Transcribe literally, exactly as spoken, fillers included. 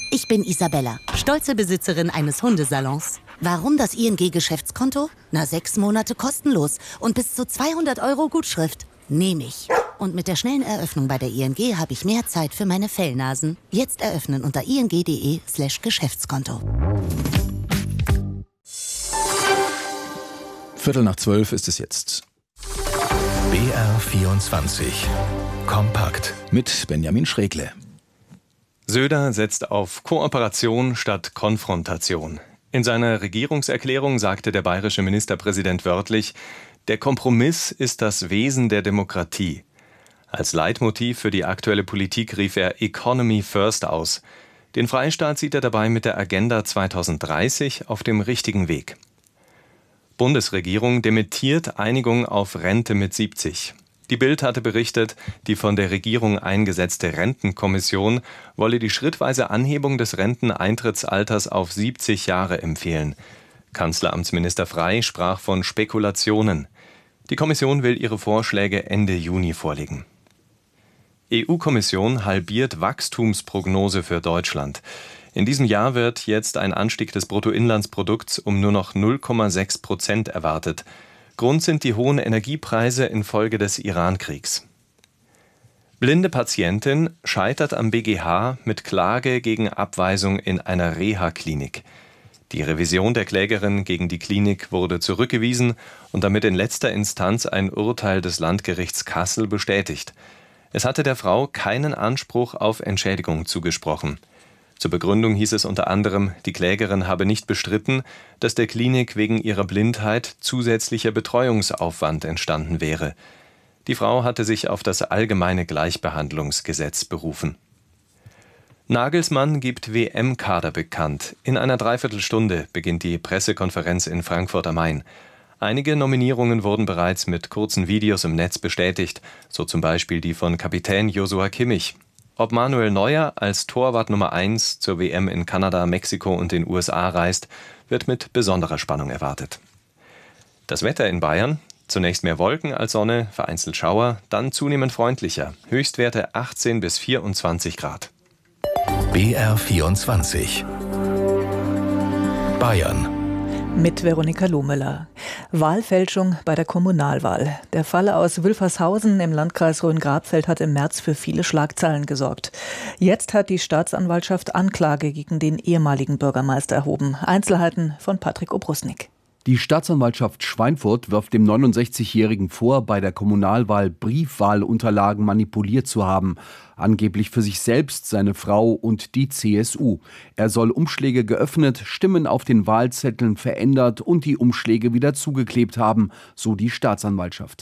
Ich bin Isabella, stolze Besitzerin eines Hundesalons. Warum das I N G-Geschäftskonto? Na, sechs Monate kostenlos und bis zu zweihundert Euro Gutschrift. Nehme ich. Und mit der schnellen Eröffnung bei der I N G habe ich mehr Zeit für meine Fellnasen. Jetzt eröffnen unter ing.de slash Geschäftskonto. Viertel nach zwölf ist es jetzt. B R vierundzwanzig. Kompakt. Mit Benjamin Schregle. Söder setzt auf Kooperation statt Konfrontation. In seiner Regierungserklärung sagte der bayerische Ministerpräsident wörtlich, der Kompromiss ist das Wesen der Demokratie. Als Leitmotiv für die aktuelle Politik rief er Economy First aus. Den Freistaat sieht er dabei mit der Agenda zweitausenddreißig auf dem richtigen Weg. Bundesregierung dementiert Einigung auf Rente mit siebzig. Die Bild hatte berichtet, die von der Regierung eingesetzte Rentenkommission wolle die schrittweise Anhebung des Renteneintrittsalters auf siebzig Jahre empfehlen. Kanzleramtsminister Frey sprach von Spekulationen. Die Kommission will ihre Vorschläge Ende Juni vorlegen. E U-Kommission halbiert Wachstumsprognose für Deutschland. In diesem Jahr wird jetzt ein Anstieg des Bruttoinlandsprodukts um nur noch null Komma sechs Prozent erwartet. Grund sind die hohen Energiepreise infolge des Iran-Kriegs. Blinde Patientin scheitert am B G H mit Klage gegen Abweisung in einer Reha-Klinik. Die Revision der Klägerin gegen die Klinik wurde zurückgewiesen und damit in letzter Instanz ein Urteil des Landgerichts Kassel bestätigt. Es hatte der Frau keinen Anspruch auf Entschädigung zugesprochen. Zur Begründung hieß es unter anderem, die Klägerin habe nicht bestritten, dass der Klinik wegen ihrer Blindheit zusätzlicher Betreuungsaufwand entstanden wäre. Die Frau hatte sich auf das allgemeine Gleichbehandlungsgesetz berufen. Nagelsmann gibt W M-Kader bekannt. In einer Dreiviertelstunde beginnt die Pressekonferenz in Frankfurt am Main. Einige Nominierungen wurden bereits mit kurzen Videos im Netz bestätigt, so zum Beispiel die von Kapitän Joshua Kimmich. Ob Manuel Neuer als Torwart Nummer eins zur W M in Kanada, Mexiko und den U S A reist, wird mit besonderer Spannung erwartet. Das Wetter in Bayern: zunächst mehr Wolken als Sonne, vereinzelt Schauer, dann zunehmend freundlicher. Höchstwerte achtzehn bis vierundzwanzig Grad. B R vierundzwanzig. Bayern. Mit Veronika Lohmüller. Wahlfälschung bei der Kommunalwahl. Der Fall aus Wülfershausen im Landkreis Rhön-Grabfeld hat im März für viele Schlagzeilen gesorgt. Jetzt hat die Staatsanwaltschaft Anklage gegen den ehemaligen Bürgermeister erhoben. Einzelheiten von Patrick Obrusnik. Die Staatsanwaltschaft Schweinfurt wirft dem neunundsechzigjährigen vor, bei der Kommunalwahl Briefwahlunterlagen manipuliert zu haben. Angeblich für sich selbst, seine Frau und die C S U. Er soll Umschläge geöffnet, Stimmen auf den Wahlzetteln verändert und die Umschläge wieder zugeklebt haben, so die Staatsanwaltschaft.